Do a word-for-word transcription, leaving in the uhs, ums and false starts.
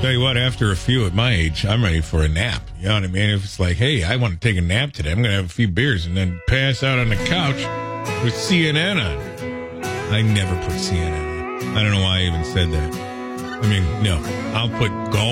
Tell you what, after a few at my age, I'm ready for a nap. You know what I mean? If it's like, hey, I want to take a nap today, I'm going to have a few beers and then pass out on the couch with C N N on. I never put C N N on. I don't know why I even said that. I mean, no, I'll put golf